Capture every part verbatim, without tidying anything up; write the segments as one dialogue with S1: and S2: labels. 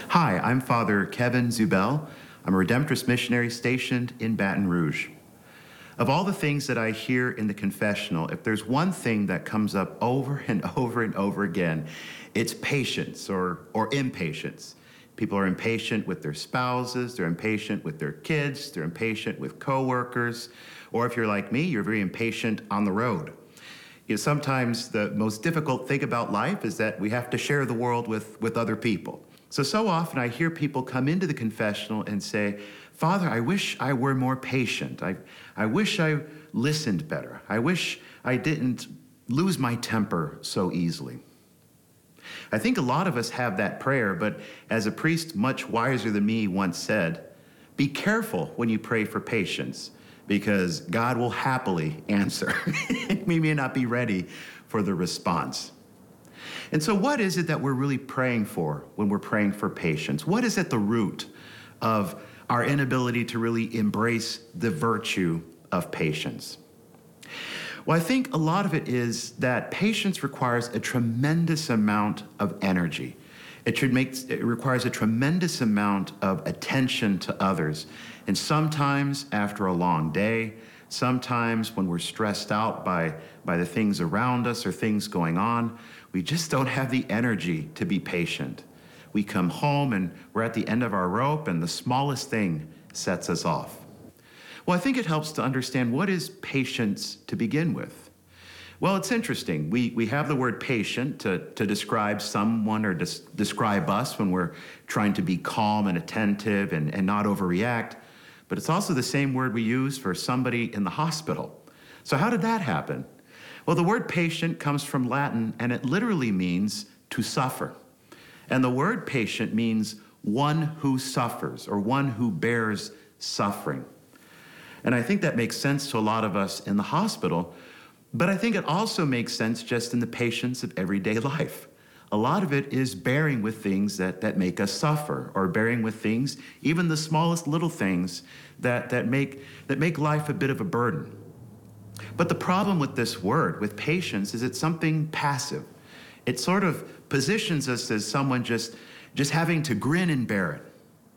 S1: Hi, I'm Father Kevin Zubel. I'm a Redemptorist missionary stationed in Baton Rouge. Of all the things that I hear in the confessional, if there's one thing that comes up over and over and over again, it's patience or, or impatience. People are impatient with their spouses, they're impatient with their kids, they're impatient with coworkers, or if you're like me, you're very impatient on the road. You know, sometimes the most difficult thing about life is that we have to share the world with, with other people. So, so often I hear people come into the confessional and say, Father, I wish I were more patient. I, I wish I listened better. I wish I didn't lose my temper so easily. I think a lot of us have that prayer, but as a priest much wiser than me once said, be careful when you pray for patience, because God will happily answer. We may not be ready for the response. And so what is it that we're really praying for when we're praying for patience? What is at the root of our inability to really embrace the virtue of patience? Well, I think a lot of it is that patience requires a tremendous amount of energy. It, should make, it requires a tremendous amount of attention to others. And sometimes after a long day, sometimes when we're stressed out by, by the things around us or things going on, we just don't have the energy to be patient. We come home and we're at the end of our rope and the smallest thing sets us off. Well, I think it helps to understand what is patience to begin with. Well, it's interesting. We, we have the word patient to, to describe someone or des- describe us when we're trying to be calm and attentive and, and not overreact. But it's also the same word we use for somebody in the hospital. So how did that happen? Well, the word patient comes from Latin, and it literally means to suffer. And the word patient means one who suffers or one who bears suffering. And I think that makes sense to a lot of us in the hospital, but I think it also makes sense just in the patience of everyday life. A lot of it is bearing with things that, that make us suffer, or bearing with things, even the smallest little things that, that, make, that make life a bit of a burden. But the problem with this word, with patience, is it's something passive. It sort of positions us as someone just, just having to grin and bear it.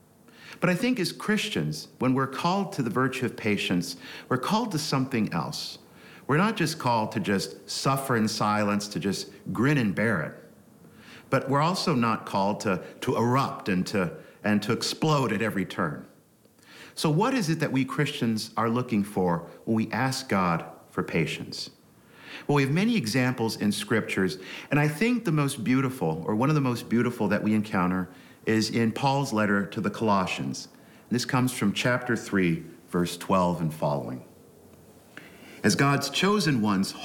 S1: But I think as Christians, when we're called to the virtue of patience, we're called to something else. We're not just called to just suffer in silence, to just grin and bear it. But we're also not called to, to erupt and to, and to explode at every turn. So what is it that we Christians are looking for when we ask God for patience? Well, we have many examples in scriptures, and I think the most beautiful, or one of the most beautiful that we encounter, is in Paul's letter to the Colossians. This comes from chapter three, verse twelve and following. As God's chosen ones,